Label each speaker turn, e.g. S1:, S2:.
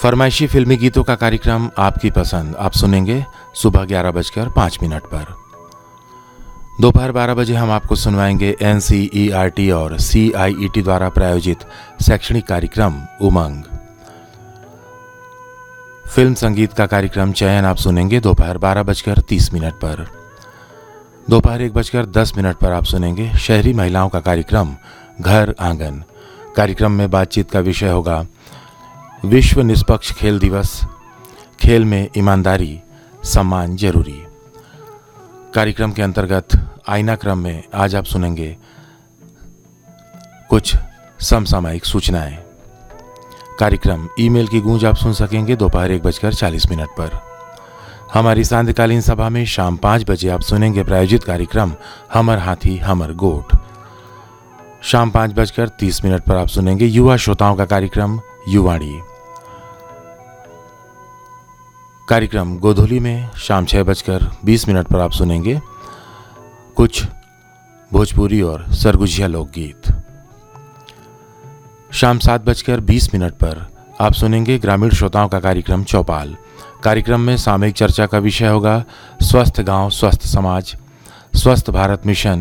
S1: फरमाइशी फिल्मी गीतों का कार्यक्रम आपकी पसंद आप सुनेंगे सुबह 11:05 पर। दोपहर 12 बजे हम आपको सुनवाएंगे NCERT और CIET द्वारा प्रायोजित शैक्षणिक कार्यक्रम उमंग। फिल्म संगीत का कार्यक्रम चयन आप सुनेंगे दोपहर 12:30 पर। दोपहर 1:10 पर आप सुनेंगे शहरी महिलाओं का कार्यक्रम घर आंगन। कार्यक्रम में बातचीत का विषय होगा विश्व निष्पक्ष खेल दिवस, खेल में ईमानदारी सम्मान जरूरी। कार्यक्रम के अंतर्गत आईना क्रम में आज आप सुनेंगे कुछ समसामयिक सूचनाएं। कार्यक्रम ईमेल की गूंज आप सुन सकेंगे दोपहर 1:40 पर। हमारी सांध्यकालीन सभा में शाम 5 बजे आप सुनेंगे प्रायोजित कार्यक्रम हमर हाथी हमर गोठ। शाम 5:30 पर आप सुनेंगे युवा श्रोताओं का कार्यक्रम युवाणी। कार्यक्रम गोधुली में शाम 6:20 पर आप सुनेंगे कुछ भोजपुरी और सरगुजिया लोकगीत। शाम 7:20 पर आप सुनेंगे ग्रामीण श्रोताओं का कार्यक्रम चौपाल। कार्यक्रम में सामयिक चर्चा का विषय होगा स्वस्थ गांव स्वस्थ समाज, स्वस्थ भारत मिशन